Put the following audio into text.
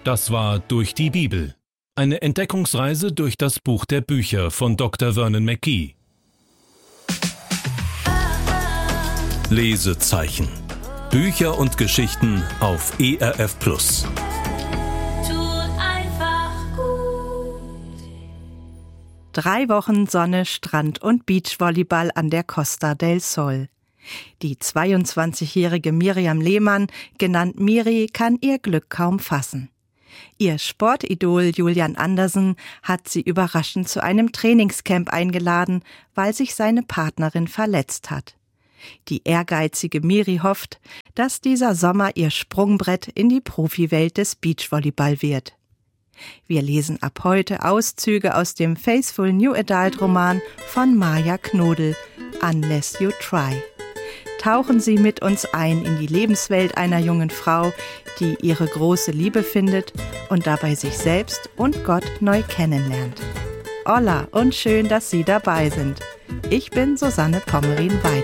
Das war Durch die Bibel. Eine Entdeckungsreise durch das Buch der Bücher von Dr. Vernon McGee. Lesezeichen. Bücher und Geschichten auf ERF+. Tut einfach gut. 3 Wochen Sonne, Strand und Beachvolleyball an der Costa del Sol. Die 22-jährige Miriam Lehmann, genannt Miri, kann ihr Glück kaum fassen. Ihr Sportidol Julian Andersen hat sie überraschend zu einem Trainingscamp eingeladen, weil sich seine Partnerin verletzt hat. Die ehrgeizige Miri hofft, dass dieser Sommer ihr Sprungbrett in die Profiwelt des Beachvolleyball wird. Wir lesen ab heute Auszüge aus dem Faithful New Adult Roman von Maja Knodel, Unless You Try. Tauchen Sie mit uns ein in die Lebenswelt einer jungen Frau, die ihre große Liebe findet und dabei sich selbst und Gott neu kennenlernt. Hola und schön, dass Sie dabei sind. Ich bin Susanne Pommerin-Weidel.